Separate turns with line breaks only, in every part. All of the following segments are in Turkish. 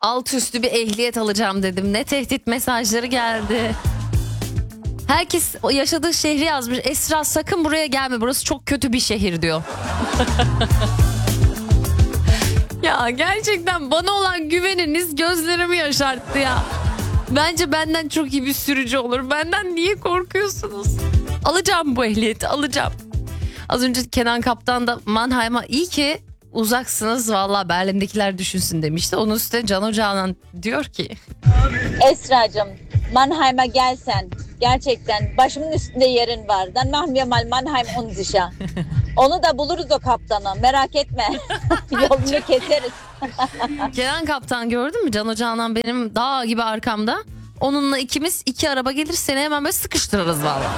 alt üstü bir ehliyet alacağım dedim. Ne tehdit mesajları geldi. Herkes yaşadığı şehri yazmış. Esra sakın buraya gelme, burası çok kötü bir şehir diyor. Ya gerçekten bana olan güveniniz gözlerimi yaşarttı ya. Bence benden çok iyi bir sürücü olur. Benden niye korkuyorsunuz? Alacağım bu ehliyeti, alacağım. Az önce Kenan Kaptan da Mannheim'a iyi ki uzaksınız valla Berlin'dekiler düşünsün demişti. Onun üstüne Can Ocağı'ndan diyor ki.
Esra'cığım Mannheim'a gelsen gerçekten başımın üstünde yerin var. Dann machen wir mal Mannheim unsicher. Onu da buluruz o kaptanı, merak etme. Yolunu keseriz.
Kenan Kaptan gördün mü? Can Ocağı'ndan benim dağ gibi arkamda. Onunla ikimiz iki araba gelir seni hemen böyle sıkıştırırız valla.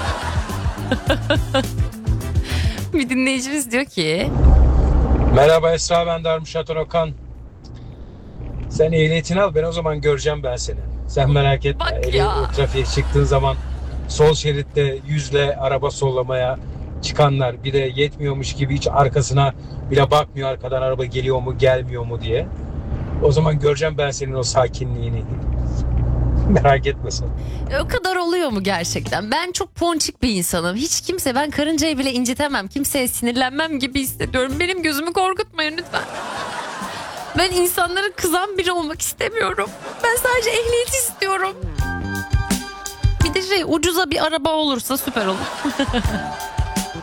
Bir dinleyicimiz diyor ki.
Merhaba Esra, ben Darmstadt Okan. Sen ehliyetini al, ben o zaman göreceğim ben seni. Sen merak etme.
Bak ya.
O trafiğe çıktığın zaman sol şeritte yüzle araba sollamaya çıkanlar, bir de yetmiyormuş gibi hiç arkasına bile bakmıyor, arkadan araba geliyor mu gelmiyor mu diye. O zaman göreceğim ben senin o sakinliğini. Merak etme sen.
O kadar oluyor mu gerçekten? Ben çok ponçik bir insanım. Hiç kimse, ben karıncayı bile incitemem. Kimseye sinirlenmem gibi hissediyorum. Benim gözümü korkutmayın lütfen. Ben insanlara kızan biri olmak istemiyorum. Ben sadece ehliyet istiyorum. Bir de ucuza bir araba olursa süper olur.